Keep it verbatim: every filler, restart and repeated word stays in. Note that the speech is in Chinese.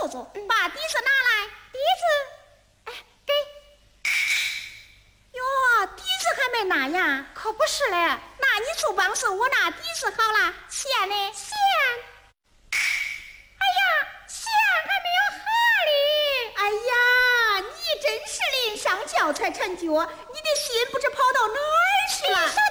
坐坐，把笛子拿来。 笛子，哎，给。 哟，笛子还没拿呀？ 可不是嘞。 那你做帮手，我拿笛子好了。钱呢？ 钱。哎呀，钱还没有好哩。 哎呀，你真是临上轿才成脚，你的心不知跑到哪儿去了。